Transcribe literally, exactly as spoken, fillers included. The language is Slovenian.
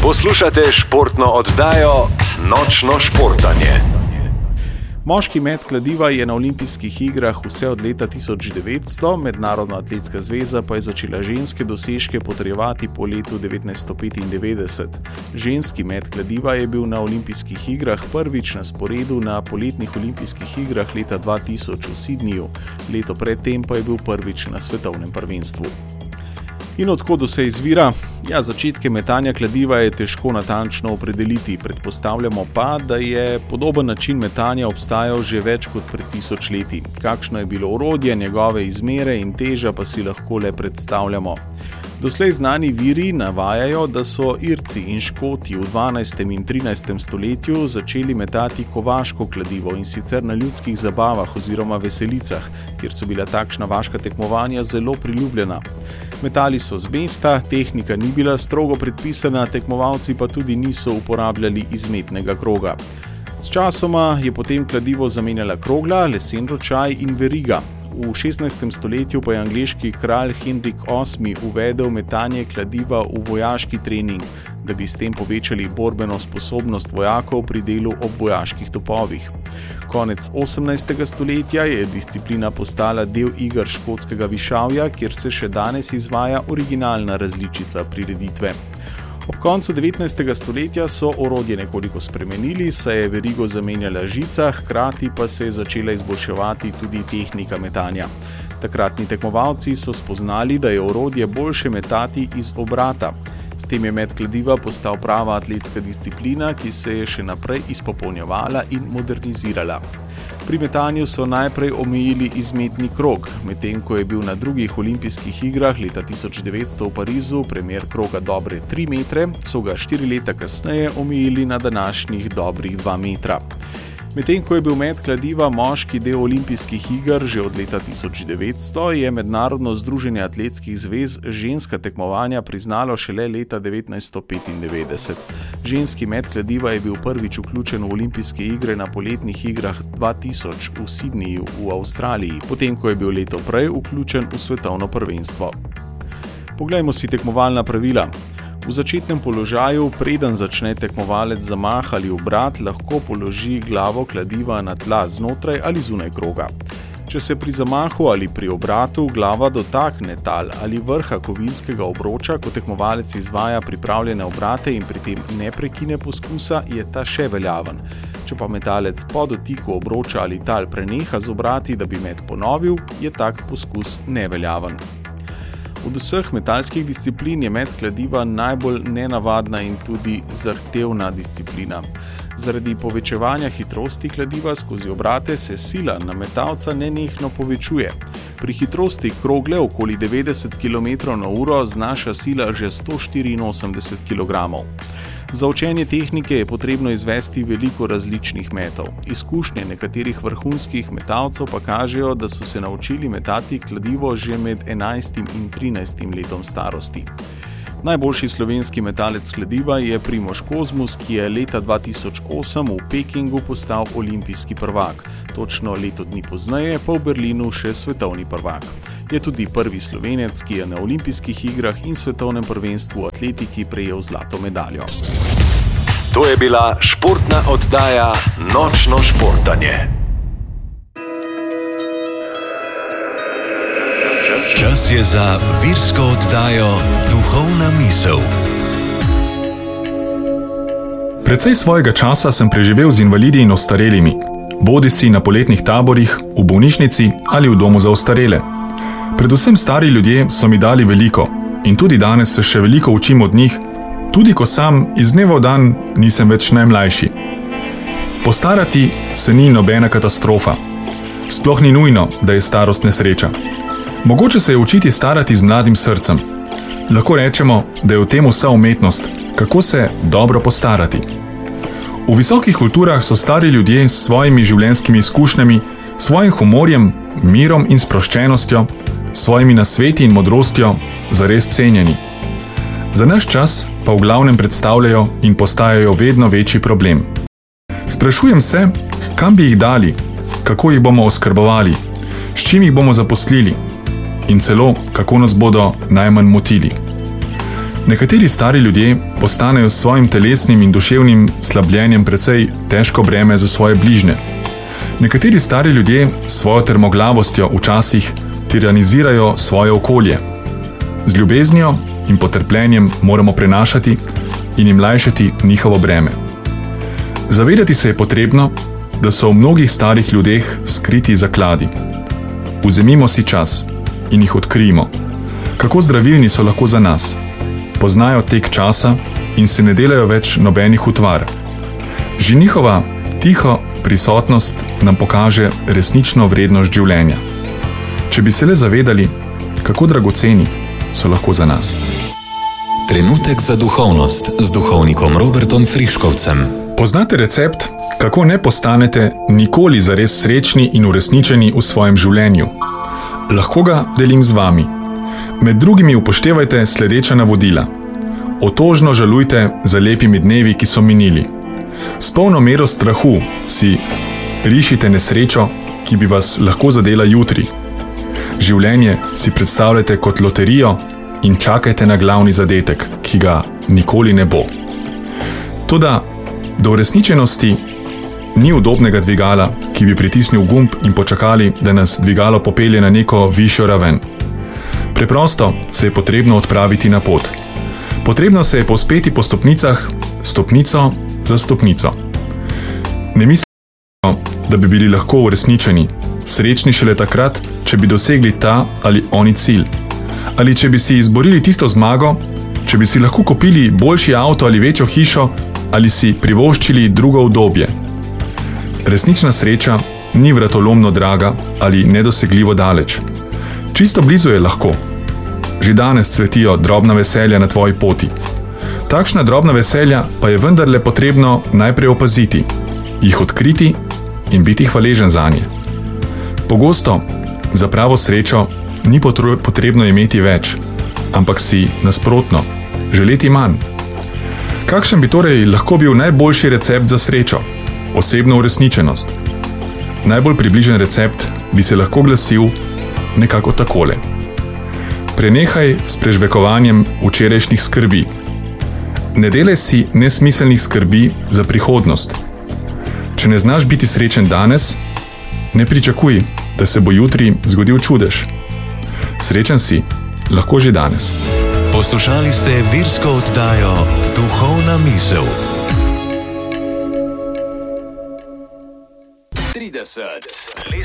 Poslušate športno oddajo Nočno športanje. Moški met kladiva je na olimpijskih igrah vse od leta tisoč devetsto, Mednarodna atletska zveza pa je začela ženske dosežke potrjevati po letu devetnajststo petindevetdeset. Ženski met kladiva je bil na olimpijskih igrah prvič na sporedu na poletnih olimpijskih igrah leta dva tisoč v Sydneyju, leto predtem pa je bil prvič na svetovnem prvenstvu. In od kod vse izvira? Ja, začetke metanja kladiva je težko natančno opredeliti, predpostavljamo pa, da je podoben način metanja obstajal že več kot pred tisoč leti. Kakšno je bilo orodje, njegove izmere in teža pa si lahko le predstavljamo. Doslej znani viri navajajo, da so Irci in Škoti v dvanajstem in trinajstem stoletju začeli metati kovaško kladivo, in sicer na ljudskih zabavah oziroma veselicah, kjer so bila takšna vaška tekmovanja zelo priljubljena. Metali so z mesta, tehnika ni bila strogo predpisana, tekmovalci pa tudi niso uporabljali izmetnega kroga. S časoma je potem kladivo zamenjala krogla, lesen ročaj in veriga. V šestnajstem stoletju pa je angleški kralj Henrik osmi uvedel metanje kladiva v vojaški trening, da bi s tem povečali borbeno sposobnost vojakov pri delu ob vojaških topovih. Konec osemnajstega stoletja je disciplina postala del iger škotskega višavja, kjer se še danes izvaja originalna različica prireditve. Ob koncu devetnajstega stoletja so orodje nekoliko spremenili, saj je verigo zamenjala žica, hkrati pa se je začela izboljševati tudi tehnika metanja. Takratni tekmovalci so spoznali, da je orodje boljše metati iz obrata. S tem je met kladiva postal prava atletska disciplina, ki se je še naprej izpopolnjevala in modernizirala. Pri metanju so najprej omejili izmetni krog, medtem ko je bil na drugih olimpijskih igrah leta tisoč devetsto v Parizu premer kroga dobre tri metre, so ga štiri leta kasneje omejili na današnjih dobrih dva metra. Medtem ko je bil met kladiva moški del olimpijskih iger že od leta tisoč devetsto, je Mednarodno združenje atletskih zvez ženska tekmovanja priznalo šele leta devetnajststo petindevetdeset. Ženski met kladiva je bil prvič vključen v olimpijske igre na poletnih igrah dva tisoč v Sydneyju v Avstraliji, potem ko je bil leto prej vključen v svetovno prvenstvo. Poglejmo si tekmovalna pravila. V začetnem položaju, preden začne tekmovalec zamah ali obrat, lahko položi glavo kladiva na tla znotraj ali zunaj kroga. Če se pri zamahu ali pri obratu glava dotakne tal ali vrha kovinskega obroča, ko tekmovalec izvaja pripravljene obrate in pri tem ne prekine poskusa, je ta še veljaven. Če pa metalec po dotiku obroča ali tal preneha z obrati, da bi met ponovil, je tak poskus neveljaven. Od vseh metalskih disciplin je met kladiva najbolj nenavadna in tudi zahtevna disciplina. Zaradi povečevanja hitrosti kladiva skozi obrate se sila na metalca nenehno povečuje. Pri hitrosti krogle okoli devetdeset kilometrov na uro znaša sila že sto štiriinosemdeset kilogramov. Za učenje tehnike je potrebno izvesti veliko različnih metov. Izkušnje nekaterih vrhunskih metalcev pa kažejo, da so se naučili metati kladivo že med enajstim in trinajstim letom starosti. Najboljši slovenski metalec kladiva je Primož Kozmus, ki je leta dva tisoč osem v Pekingu postal olimpijski prvak. Točno leto dni pozneje pa v Berlinu še svetovni prvak. Je tudi prvi Slovenec, ki je na olimpijskih igrah in svetovnem prvenstvu v atletiki prejel zlato medaljo. To je bila športna oddaja Nočno športanje. Čas je za virsko oddajo Duhovna misel. Precej svojega časa sem preživel z invalidi in ostarelimi, bodisi na poletnih taborih, v bolnišnici ali v domu za ostarele. Predvsem stari ljudje so mi dali veliko in tudi danes se še veliko učim od njih, tudi ko sam iz dneva v dan nisem več najmlajši. Postarati se ni nobena katastrofa. Sploh ni nujno, da je starost nesreča. Mogoče se je učiti starati z mladim srcem. Lahko rečemo, da je v tem vsa umetnost, kako se dobro postarati. V visokih kulturah so stari ljudje s svojimi življenjskimi izkušnjami, svojim humorjem, mirom in sproščenostjo, svojimi nasveti in modrostjo zares cenjeni. Za naš čas pa v glavnem predstavljajo in postajajo vedno večji problem. Sprašujem se, kam bi jih dali, kako jih bomo oskrbovali, s čim jih bomo zaposlili in celo, kako nas bodo najmanj motili. Nekateri stari ljudje postanejo s svojim telesnim in duševnim slabljenjem precej težko breme za svoje bližnje. Nekateri stari ljudje s svojo trmoglavostjo včasih tiranizirajo svoje okolje. Z ljubeznijo in potrpljenjem moramo prenašati in jim lajšati njihovo breme. Zavedati se je potrebno, da so v mnogih starih ljudeh skriti zakladi. Vzemimo si čas in jih odkrijimo, kako zdravilni so lahko za nas. Poznajo tek časa in se ne delajo več nobenih utvar. Že njihova tiha prisotnost nam pokaže resnično vrednost življenja. Če bi se le zavedali, kako dragoceni so lahko za nas. Trenutek za duhovnost z duhovnikom Robertom Friškovcem. Poznate recept, kako ne postanete nikoli zares srečni in uresničeni v svojem življenju? Lahko ga delim z vami. Med drugimi upoštevajte sledeča navodila. Otožno žalujte za lepimi dnevi, ki so minili. S polno mero strahu si rišite nesrečo, ki bi vas lahko zadela jutri. Življenje si predstavljate kot loterijo in čakajte na glavni zadetek, ki ga nikoli ne bo. Toda do uresničenosti ni udobnega dvigala, ki bi pritisnil gumb in počakali, da nas dvigalo popelje na neko višjo raven. Preprosto se je potrebno odpraviti na pot. Potrebno se je povzpeti po stopnicah, stopnico za stopnico. Ne mislimo, da bi bili lahko uresničeni, srečni šele takrat, če bi dosegli ta ali oni cilj. Ali če bi si izborili tisto zmago, če bi si lahko kupili boljši avto ali večjo hišo, ali si privoščili drugo udobje. Resnična sreča ni vratolomno draga ali nedosegljivo daleč. Čisto blizu je lahko. Že danes cvetijo drobna veselja na tvoji poti. Takšna drobna veselja pa je vendarle potrebno najprej opaziti, jih odkriti in biti hvaležen zanje. Pogosto za pravo srečo ni potrebno imeti več, ampak si nasprotno, želeti manj. Kakšen bi torej lahko bil najboljši recept za srečo? Osebno uresničenost. Najbolj približen recept bi se lahko glasil nekako takole. Prenehaj s prežvekovanjem včerajšnjih skrbi. Ne delaj si nesmiselnih skrbi za prihodnost. Če ne znaš biti srečen danes, ne pričakuj, da se bo jutri zgodil čudež. Srečen si lahko že danes. Poslušali ste virsko oddajo Duhovna misel. trideset